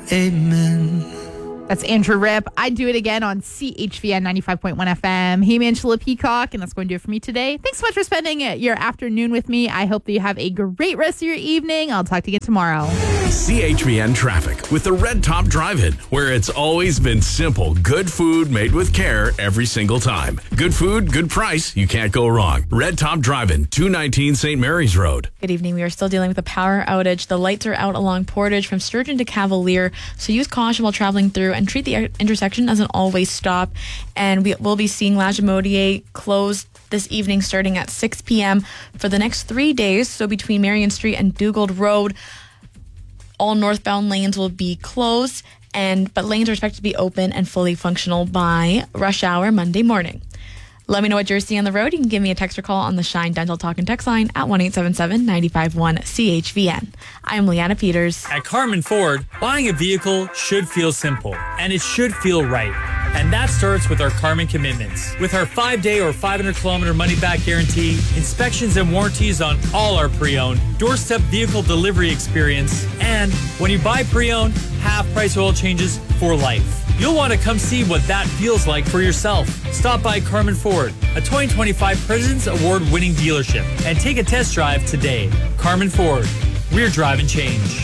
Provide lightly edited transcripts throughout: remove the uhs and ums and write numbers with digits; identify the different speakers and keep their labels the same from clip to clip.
Speaker 1: Amen.
Speaker 2: That's Andrew Rip. I'd do it again on CHVN 95.1 FM. Hey, Angela Peacock, and that's going to do it for me today. Thanks so much for spending your afternoon with me. I hope that you have a great rest of your evening. I'll talk to you again tomorrow.
Speaker 3: CHVN Traffic with the Red Top Drive-In, where it's always been simple. Good food made with care every single time. Good food, good price. You can't go wrong. Red Top Drive-In, 219 St. Mary's Road.
Speaker 4: Good evening. We are still dealing with a power outage. The lights are out along Portage from Sturgeon to Cavalier, so use caution while traveling through and treat the intersection as an always stop. And we will be seeing La Jamodier closed this evening starting at 6 p.m. for the next 3 days. So between Marion Street and Dugald Road, all northbound lanes will be closed, but lanes are expected to be open and fully functional by rush hour Monday morning. Let me know what you're seeing on the road. You can give me a text or call on the Shine Dental Talk and Text line at 1-877-951-CHVN. I'm Leanna Peters.
Speaker 5: At Carmen Ford, buying a vehicle should feel simple, and it should feel right. And that starts with our Carmen commitments. With our 5-day or 500-kilometer money-back guarantee, inspections and warranties on all our pre-owned, doorstep vehicle delivery experience, and when you buy pre-owned, half-price oil changes for life. You'll want to come see what that feels like for yourself. Stop by Carmen Ford, a 2025 President's Award-winning dealership, and take a test drive today. Carmen Ford, we're driving change.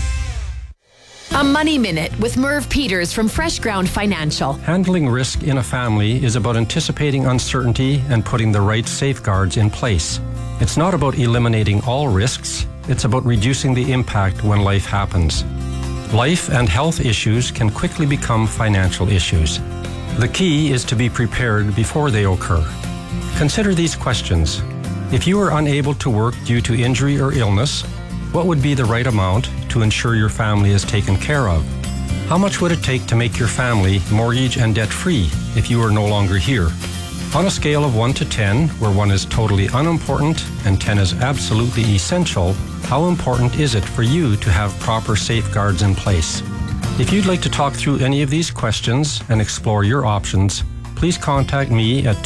Speaker 6: A Money Minute with Merv Peters from Fresh Ground Financial.
Speaker 7: Handling risk in a family is about anticipating uncertainty and putting the right safeguards in place. It's not about eliminating all risks, it's about reducing the impact when life happens. Life and health issues can quickly become financial issues. The key is to be prepared before they occur. Consider these questions. If you are unable to work due to injury or illness, what would be the right amount to ensure your family is taken care of? How much would it take to make your family mortgage and debt-free if you are no longer here? On a scale of 1 to 10, where 1 is totally unimportant and 10 is absolutely essential, how important is it for you to have proper safeguards in place? If you'd like to talk through any of these questions and explore your options, please contact me at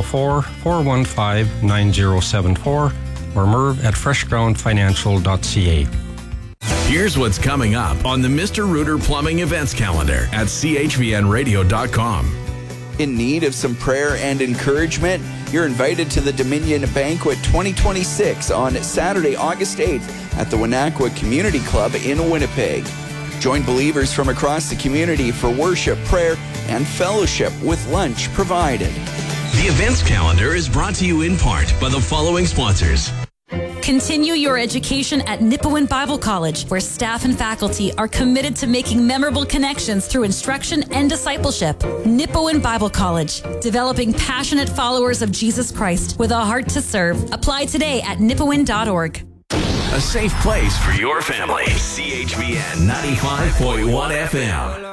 Speaker 7: 204-415-9074 or Merv at freshgroundfinancial.ca.
Speaker 3: Here's what's coming up on the Mr. Rooter Plumbing events calendar at chvnradio.com.
Speaker 8: In need of some prayer and encouragement? You're invited to the Dominion Banquet 2026 on Saturday, August 8th at the Wenatchee Community Club in Winnipeg. Join believers from across the community for worship, prayer, and fellowship with lunch provided.
Speaker 3: The events calendar is brought to you in part by the following sponsors.
Speaker 9: Continue your education at Nipawin Bible College, where staff and faculty are committed to making memorable connections through instruction and discipleship. Nipawin Bible College, developing passionate followers of Jesus Christ with a heart to serve. Apply today at nipawin.org.
Speaker 3: A safe place for your family. CHVN 95.1 FM.